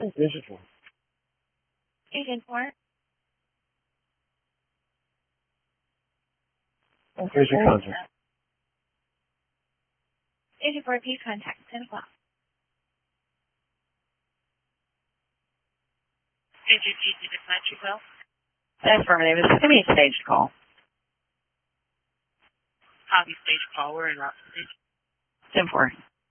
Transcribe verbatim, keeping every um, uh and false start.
Agent four. Agent four. Here's your contact. Agent four, please contact ten o'clock. Agent G, did it match your call? Affirmative. It's going to be a staged call. Copy stage call. We're in route to stage. ten four.